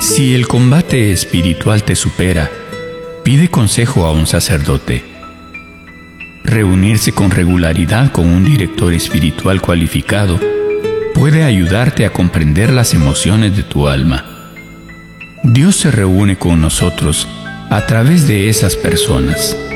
Si el combate espiritual te supera, pide consejo a un sacerdote. Reunirse con regularidad con un director espiritual cualificado puede ayudarte a comprender las emociones de tu alma. Dios se reúne con nosotros a través de esas personas.